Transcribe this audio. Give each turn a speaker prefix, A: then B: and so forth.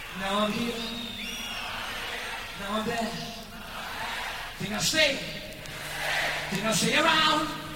A: Now I'm here. Now I'm there. Think I'll stay. Think I'll stay around.